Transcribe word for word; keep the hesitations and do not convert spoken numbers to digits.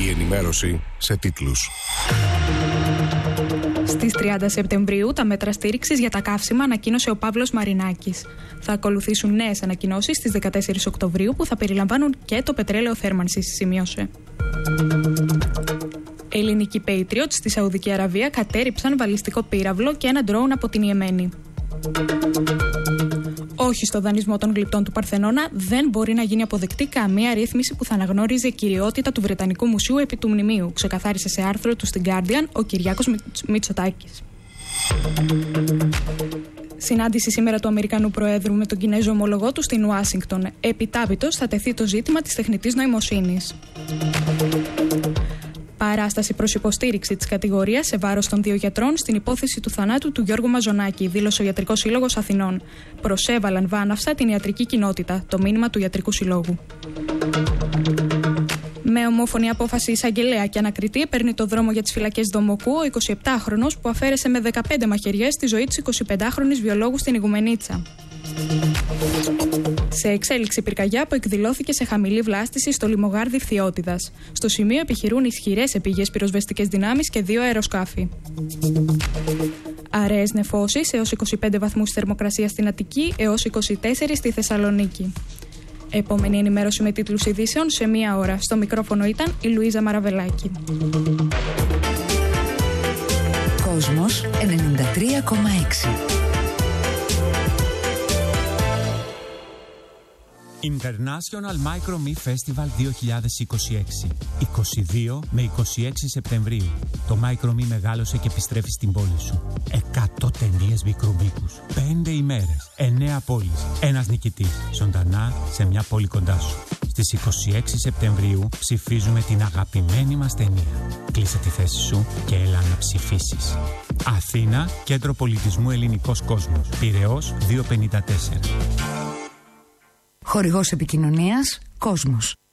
Η ενημέρωση σε τίτλους. Στις τριάντα Σεπτεμβρίου, τα μέτρα στήριξης για τα καύσιμα ανακοίνωσε ο Παύλος Μαρινάκης. Θα ακολουθήσουν νέες ανακοινώσεις στις δεκατέσσερις Οκτωβρίου που θα περιλαμβάνουν και το πετρέλαιο θέρμανσης, σημείωσε. Ελληνικοί Patriots στη Σαουδική Αραβία κατέρριψαν βαλιστικό πύραυλο και ένα ντρόουν από την Ιεμένη. Όχι στο δανεισμό των γλυπτών του Παρθενώνα, δεν μπορεί να γίνει αποδεκτή καμία ρύθμιση που θα αναγνώριζε κυριότητα του Βρετανικού Μουσείου επί του μνημείου, ξεκαθάρισε σε άρθρο του στην Guardian ο Κυριάκος Μητσοτάκης. Συνάντηση σήμερα του Αμερικανού Προέδρου με τον Κινέζο ομολογό του στην Ουάσιγκτον. Επιτάπητος θα τεθεί το ζήτημα της τεχνητής νοημοσύνης. Παράσταση προς υποστήριξη της κατηγορίας σε βάρος των δύο γιατρών στην υπόθεση του θανάτου του Γιώργου Μαζονάκη, δήλωσε ο Ιατρικός Σύλλογος Αθηνών. Προσέβαλαν βάναυσα την ιατρική κοινότητα, το μήνυμα του Ιατρικού Συλλόγου. Με ομόφωνη απόφαση εισαγγελέα και ανακριτή, παίρνει το δρόμο για τις φυλακές Δομοκού ο εικοσιεπτάχρονος που αφαίρεσε με δεκαπέντε μαχαιριές τη ζωή της εικοσιπεντάχρονης βιολόγου στην Ιγουμενίτσα. Σε εξέλιξη πυρκαγιά που εκδηλώθηκε σε χαμηλή βλάστηση στο λιμογάρδι Φθιώτιδας. Στο σημείο επιχειρούν ισχυρές επίγειες πυροσβεστικές δυνάμεις και δύο αεροσκάφη. Αραιές νεφώσεις έως είκοσι πέντε βαθμούς θερμοκρασία στην Αττική έως είκοσι τέσσερα στη Θεσσαλονίκη. Επόμενη ενημέρωση με τίτλους ειδήσεων σε μία ώρα. Στο μικρόφωνο ήταν η Λουίζα Μαραβελάκη. Κόσμος ενενήντα τρία κόμμα έξι. International Micro-Me Festival δύο χιλιάδες είκοσι έξι. είκοσι δύο με είκοσι έξι Σεπτεμβρίου. Το Micro-Me μεγάλωσε και επιστρέφει στην πόλη σου. εκατό ταινίες μικρού μήκους. πέντε ημέρες. εννέα πόλεις. Ένας νικητής. Ζωντανά σε μια πόλη κοντά σου. Στις είκοσι έξι Σεπτεμβρίου ψηφίζουμε την αγαπημένη μας ταινία. Κλείσε τη θέση σου και έλα να ψηφίσεις. Αθήνα, Κέντρο Πολιτισμού Ελληνικός Κόσμος. Πειραιώς διακόσια πενήντα τέσσερα. Χορηγός επικοινωνίας Κόσμος.